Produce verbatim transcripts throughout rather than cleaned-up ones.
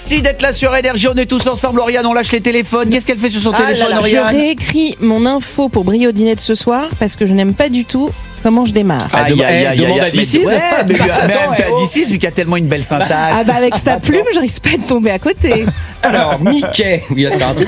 Merci d'être là sur Énergie. On est tous ensemble. Lauriane, on lâche les téléphones. Qu'est-ce qu'elle fait sur son Ah téléphone, là là, Lauriane? Je réécris mon info pour briller au dîner de ce soir parce que je n'aime pas du tout comment je démarre. Ah, Aïe, aïe, aïe, demande aïe, à D six. mais- Ouais, mais lui, Attends, même eh à oh. D six, vu qu'il a tellement une belle syntaxe. Ah bah avec sa plume, je risque pas de tomber à côté. Alors, Mickey, il va te faire un truc.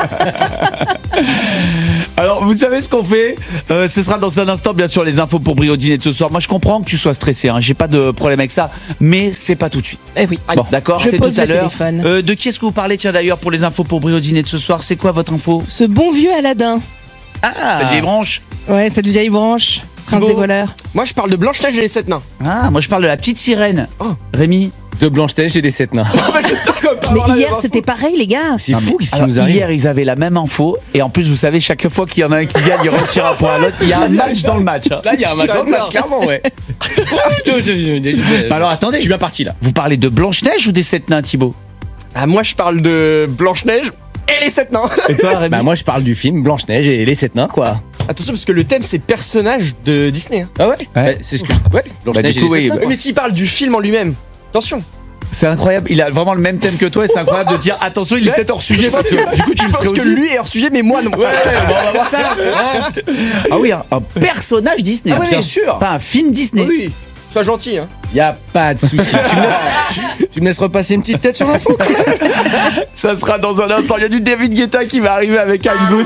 Alors, vous savez ce qu'on fait euh, Ce sera dans un instant, bien sûr, les infos pour briller au dîner de ce soir. Moi, je comprends que tu sois stressé. Hein. J'ai pas de problème avec ça, mais c'est pas tout de suite. Eh oui. Bon, d'accord, Je c'est pose tout à le l'heure. téléphone. Euh, de qui est-ce que vous parlez, tiens, d'ailleurs, pour les infos pour briller au dîner de ce soir? C'est quoi votre info? Ce bon vieux Aladdin. Ah, des branches. Ouais, cette vieille branche. Prince Thibaut. des voleurs. Moi, je parle de Blanche-Neige et les sept nains. Ah, moi, je parle de la petite sirène. Oh. Rémi. De Blanche-Neige et des sept nains. Mais hier, c'était pareil, les gars. C'est Non, fou, mais qu'est-ce qui alors, nous arrive? Hier, ils avaient la même info. Et en plus, vous savez, chaque fois qu'il y en a un qui gagne, il retire un point à l'autre. Il y a un match dans le match. hein. Là, il y a un match dans le match, clairement, ouais. Bah alors, attendez, Je suis bien parti là. vous parlez de Blanche-Neige ou des sept nains, Thibaut? Ah, moi, je parle de Blanche-Neige et les sept nains. Et toi, Rémi? Bah, moi, je parle du film Blanche-Neige et les sept nains, quoi. Attention, parce que le thème, c'est personnages de Disney. hein. Ah ouais, Ouais. Bah, c'est ce que je. Ouais, Blanche-Neige Bah, du coup, et les oui, sept nains. bah- Oui, mais s'il parle du film en lui-même, attention. C'est incroyable, il a vraiment le même thème que toi et c'est incroyable de dire attention, il est Ouais. peut-être hors sujet parce que du coup tu Je le pense serais que aussi. lui est hors sujet, mais moi non. Ouais, bon, on va voir ça. Hein. Ah oui, un, un personnage Disney, Ah oui, bien sûr. pas un film Disney. Oui, sois gentil. Hein. Y a pas de souci. tu, me laisses, tu me laisses repasser une petite tête sur l'info. quand même. Ça sera dans un instant, il y a du David Guetta qui va arriver avec un good.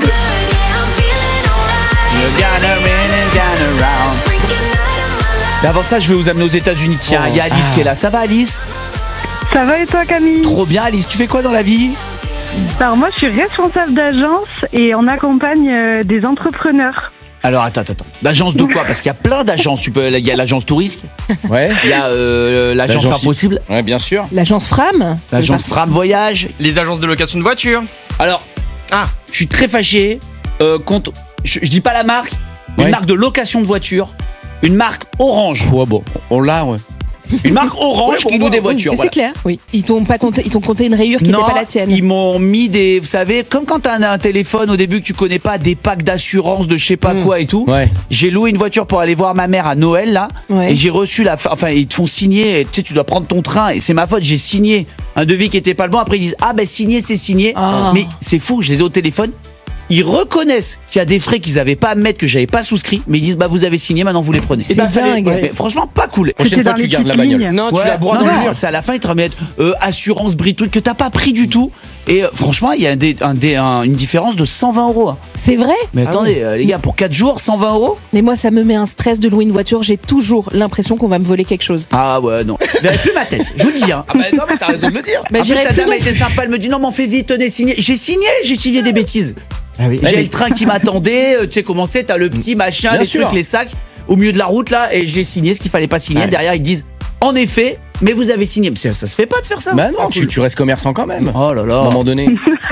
Mais avant ça, je vais vous amener aux États-Unis. Tiens, il y a Alice qui est là. Ça va, Alice? Ça va et toi Camille? Trop bien, Alice. Tu fais quoi dans la vie? Alors moi je suis responsable d'agence et on accompagne euh, des entrepreneurs. Alors attends, attends, attends. L'agence de quoi? Parce qu'il y a plein d'agences. Tu peux, il y a l'agence Tourisme, Ouais. il y a euh, l'agence L'agence Impossible, Ouais, bien sûr. L'agence Fram. l'agence Fram Voyage. Les agences de location de voitures. Alors, Ah, je suis très fâché euh, contre. Je, je dis pas la marque, une Ouais. marque de location de voiture, une marque Orange, Ouais, bon, on l'a, ouais. une marque Orange Ouais, bon, qui loue voilà. des voitures. Mais voilà. c'est clair, oui. Ils t'ont pas compté, ils t'ont compté une rayure qui n'était Non, pas la tienne. ils m'ont mis des, vous savez, comme quand t'as un, un téléphone au début que tu connais pas, des packs d'assurance de je sais pas Mm. quoi et tout. Ouais. J'ai loué une voiture pour aller voir ma mère à Noël là, Ouais. et j'ai reçu la, enfin ils te font signer, et tu sais tu dois prendre ton train et c'est ma faute, j'ai signé un devis qui était pas le bon. Après ils disent ah ben signé c'est signé, Ah. mais c'est fou, je les ai au téléphone. Ils reconnaissent qu'il y a des frais qu'ils avaient pas à mettre que j'avais pas souscrit, mais ils disent bah vous avez signé, maintenant vous les prenez. C'est Eh ben, fallait- dingue. ouais, mais franchement pas cool. Prochaine C'était fois, dans tu les gardes la petites bagnole. lignes. non, tu Ouais, la broies non, dans non, le mur. c'est à la fin ils te remettent euh, assurance bris truc que t'as pas pris du tout. Et euh, franchement il y a un dé- un dé- un- une différence de cent vingt euros. hein. C'est vrai? Mais attendez euh, les gars, pour quatre jours cent vingt euros. Mais moi, ça me met un stress de louer une voiture. J'ai toujours l'impression qu'on va me voler quelque chose. Ah ouais non. J'avais plus ma tête. Je vous le dis. Hein. Ah bah non, mais t'as raison de le dire. Bah, En plus, j'irai ta plus dame non a été sympa, elle me dit non mais on fait vite, tenez signé. J'ai signé, j'ai signé des bêtises. Ouais, J'ai mais- le train qui m'attendait, euh, tu sais comment c'est, t'as le petit machin, Bien les sûr. trucs, les sacs au milieu de la route là, et j'ai signé ce qu'il fallait pas signer. Ouais. Derrière ils disent en effet, mais vous avez signé. Mais ça, ça se fait pas de faire ça. Bah non, tu, tu restes commerçant quand même. Oh là À un là. moment donné.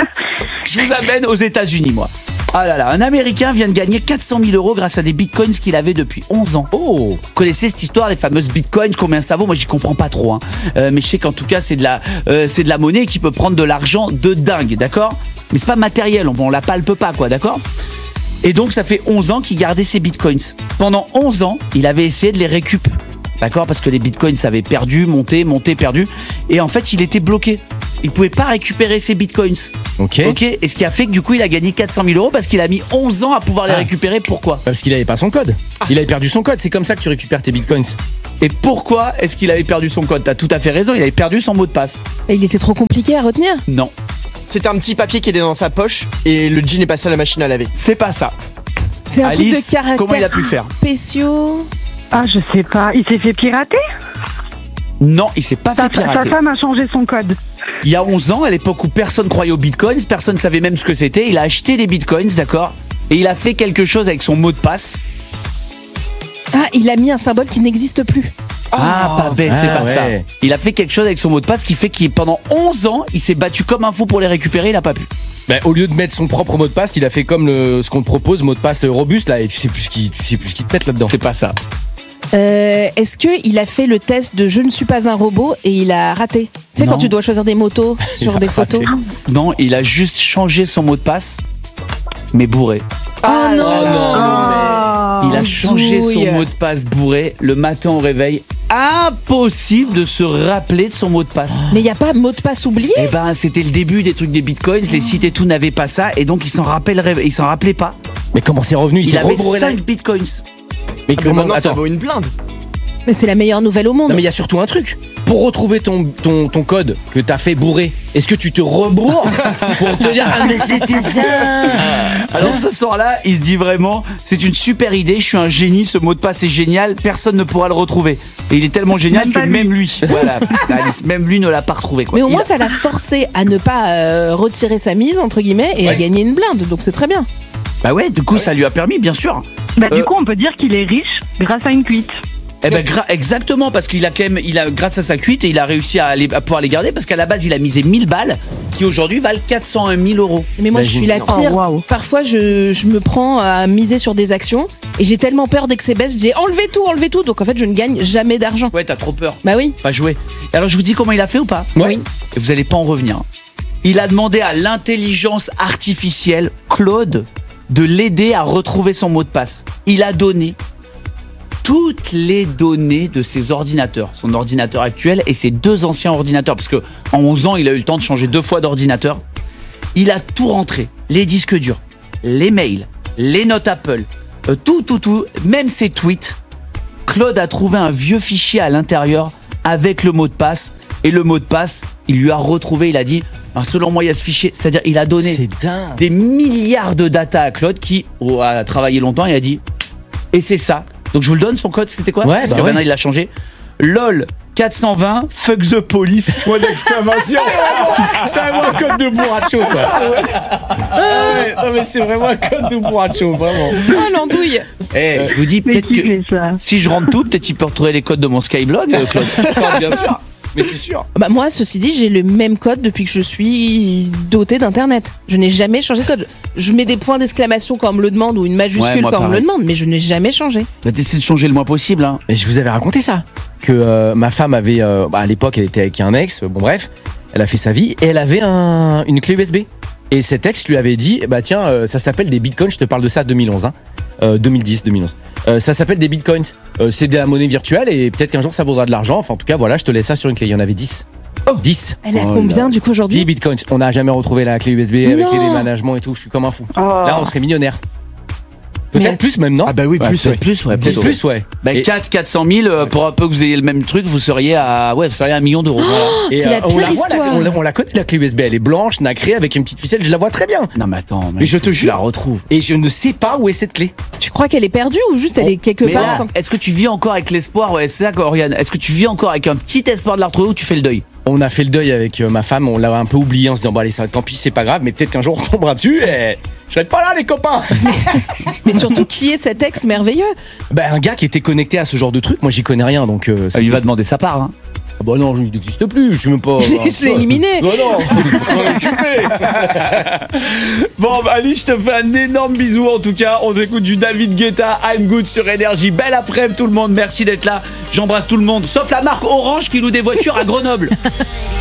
Je vous amène aux États-Unis, moi. Ah là là, un Américain vient de gagner quatre cent mille euros grâce à des bitcoins qu'il avait depuis onze ans. Oh. Vous connaissez cette histoire, les fameuses bitcoins, combien ça vaut? Moi, j'y comprends pas trop. Hein. Euh, mais je sais qu'en tout cas, c'est de la, euh, c'est de la monnaie qui peut prendre de l'argent de dingue, d'accord? Mais c'est pas matériel, on, on la palpe pas, quoi, d'accord? Et donc, ça fait onze ans qu'il gardait ses bitcoins. Pendant onze ans, il avait essayé de les récup. D'accord? Parce que les bitcoins avaient perdu, monté, monté, perdu. Et en fait, il était bloqué. Il pouvait pas récupérer ses bitcoins. Ok. Ok? Et ce qui a fait que du coup, il a gagné quatre cent mille euros parce qu'il a mis onze ans à pouvoir les Ah. récupérer. Pourquoi? Parce qu'il avait pas son code. Il avait perdu son code. C'est comme ça que tu récupères tes bitcoins. Et pourquoi est-ce qu'il avait perdu son code? T'as tout à fait raison, il avait perdu son mot de passe. Et il était trop compliqué à retenir. Non, C'était un petit papier qui était dans sa poche et le jean est passé à la machine à laver. c'est pas ça. C'est un truc Alice, de caractère comment il a pu faire? spéciaux. Ah je sais pas, il s'est fait pirater? Non, il s'est pas Sa, fait sa pirater. femme a changé son code. Il y a onze ans, à l'époque où personne croyait aux bitcoins, personne savait même ce que c'était, il a acheté des bitcoins, d'accord? Et il a fait quelque chose avec son mot de passe. Ah, il a mis un symbole qui n'existe plus. Ah, pas bête, c'est ah pas ouais. ça. Il a fait quelque chose avec son mot de passe qui fait qu'il pendant onze ans, il s'est battu comme un fou pour les récupérer, il a pas pu. Bah, au lieu de mettre son propre mot de passe, il a fait comme le, ce qu'on te propose, mot de passe robuste là, et tu sais plus ce qui, tu sais plus ce qui te pète là-dedans. C'est pas ça. Euh, Est-ce qu'il a fait le test de je ne suis pas un robot et il a raté? Tu sais, Non. quand tu dois choisir des motos sur a des raté. photos. Non, il a juste changé son mot de passe, mais bourré. Ah non, Ah. Il a changé douille. son mot de passe bourré le matin au réveil. impossible de se rappeler de son mot de passe. Mais il n'y a pas mot de passe oublié? Eh ben, c'était le début des trucs des bitcoins, les sites et tout n'avaient pas ça, et donc il s'en rappellerait, il s'en rappelait pas. Mais comment c'est revenu? Il, Il s'est avait rebourré la... cinq bitcoins. Mais Ah, comment... maintenant, ça Attends. vaut une blinde. Mais c'est la meilleure nouvelle au monde. Non mais il y a surtout un truc. Pour retrouver ton, ton, ton code que t'as fait bourrer, est-ce que tu te rebourres pour te dire ah mais c'était ça? Alors ce soir-là, il se dit vraiment, c'est une super idée, je suis un génie, ce mot de passe est génial, personne ne pourra le retrouver. Et il est tellement génial Même que pas lui. même lui, voilà, Alice, même lui ne l'a pas retrouvé quoi. Mais au Il moins, a- ça l'a forcé à ne pas euh, retirer sa mise, entre guillemets, et à Ouais. gagner une blinde. Donc c'est très bien. Bah ouais, du coup ça lui a permis, bien sûr. Bah, Euh, du coup, on peut dire qu'il est riche grâce à une cuite. Eh ben gra- exactement, parce qu'il a quand même, il a grâce à sa cuite, et il a réussi à, les- à pouvoir les garder, parce qu'à la base il a misé mille balles, qui aujourd'hui valent quatre cent un mille euros. Mais moi, je suis la Imagine. pire. Oh, waouh. Parfois, je, je me prends à miser sur des actions, et j'ai tellement peur dès que c'est baisse, je dis enlevez tout, enlevez tout. Donc en fait, je ne gagne jamais d'argent. Ouais, t'as trop peur. Bah oui. Pas jouer. Alors je vous dis comment il a fait ou pas? Ouais. Et vous allez pas en revenir. Il a demandé à l'intelligence artificielle, Claude, de l'aider à retrouver son mot de passe. Il a donné toutes les données de ses ordinateurs, son ordinateur actuel et ses deux anciens ordinateurs, parce que en onze ans, il a eu le temps de changer deux fois d'ordinateur. Il a tout rentré, les disques durs, les mails, les notes Apple, euh, tout, tout, tout, même ses tweets. Claude a trouvé un vieux fichier à l'intérieur avec le mot de passe. Et le mot de passe, il lui a retrouvé, il a dit, ah, selon moi, il y a ce fichier. C'est-à-dire, il a donné C'est dingue. des milliards de data à Claude qui oh, a travaillé longtemps et a dit, et c'est ça. Donc je vous le donne, son code, c'était quoi? Ouais, Parce bah que ouais. maintenant, il l'a changé. LOL quatre cent vingt, fuck the police, point d'exclamation. C'est vraiment un code de Bourracho ça. Ah ouais, non mais c'est vraiment un code de Bourracho, vraiment. Oh l'andouille. Eh, je vous dis, Mais peut-être qui que fait ça? si je rentre tout, peut-être il peut retrouver les codes de mon Skyblog, euh, Claude. Attends, bien sûr. Mais c'est sûr. Bah moi, ceci dit, j'ai le même code depuis que je suis dotée d'internet. Je n'ai jamais changé de code. Je mets des points d'exclamation quand on me le demande ou une majuscule Ouais, moi, quand on me pareil. le demande, mais je n'ai jamais changé. Bah, t'essaies de changer le moins possible, hein. Et je vous avais raconté ça. Que euh, ma femme avait, euh, bah, à l'époque, elle était avec un ex, bon bref, elle a fait sa vie et elle avait un, une clé U S B. Et cet ex lui avait dit, bah tiens, euh, ça s'appelle des bitcoins, je te parle de ça deux mille onze, hein. Euh, deux mille dix, deux mille onze. Euh, ça s'appelle des bitcoins. Euh, c'est de la monnaie virtuelle et peut-être qu'un jour ça vaudra de l'argent. Enfin, en tout cas, voilà, je te laisse ça sur une clé. Il y en avait dix. dix. Elle est à Oh combien du coup dix aujourd'hui? bitcoins. On n'a jamais retrouvé la clé U S B avec Non. les déménagements et tout. Je suis comme un fou. Oh. Là, on serait millionnaire. Mais- Peut-être plus même, non? Ah bah oui, Ouais, plus, peut-être ouais. plus, ouais, dix peut-être. plus, ouais. Bah, Et- quatre, quatre cent mille, euh, pour un peu que vous ayez le même truc, vous seriez à, ouais, vous seriez à un million d'euros. Voilà. Et, C'est la on pire voit, la- histoire. on, la, on la connaît la clé U S B, elle est blanche, nacrée, avec une petite ficelle, je la vois très bien. Non, mais attends, mais, Mais je faut te que tu jure. la retrouves. Et je ne sais pas où est cette clé. Tu crois qu'elle est perdue ou juste elle est quelque Mais part là, sans- est-ce que tu vis encore avec l'espoir? Ouais, c'est ça, quoi, Oriane. Est-ce que tu vis encore avec un petit espoir de la retrouver ou tu fais le deuil? On a fait le deuil avec euh, ma femme, on l'a un peu oublié en se disant, bon allez, ça, tant pis, c'est pas grave, mais peut-être qu'un jour on tombera dessus et je serai pas là, les copains. Mais surtout, qui est cet ex merveilleux? Ben, un gars qui était connecté à ce genre de truc, moi j'y connais rien, donc. Euh, c'est- Il va demander sa part, hein. Ah bah non, il n'existe plus, je suis même pas. Je l'ai éliminé. Non, non, on s'en est occupé. Bon, bah, Ali, je te fais un énorme bisou en tout cas. On écoute du David Guetta, I'm Good sur Énergie. Belle après-midi tout le monde, merci d'être là. J'embrasse tout le monde, sauf la marque Orange qui loue des voitures à Grenoble.